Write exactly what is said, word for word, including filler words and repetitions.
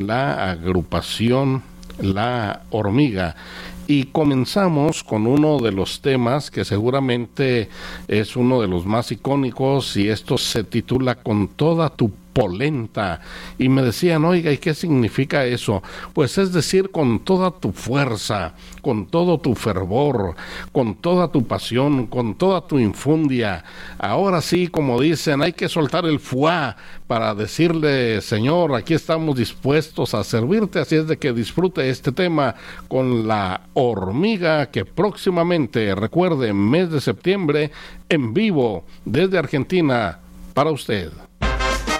la agrupación La Hormiga. Y comenzamos con uno de los temas que seguramente es uno de los más icónicos, y esto se titula Con toda tu polenta. Y me decían, oiga, ¿y qué significa eso? Pues es decir, con toda tu fuerza, con todo tu fervor, con toda tu pasión, con toda tu infundia. Ahora sí, como dicen, hay que soltar el fuá para decirle, Señor, aquí estamos dispuestos a servirte. Así es de que disfrute este tema con La Hormiga, que próximamente, recuerde, mes de septiembre, en vivo desde Argentina para usted.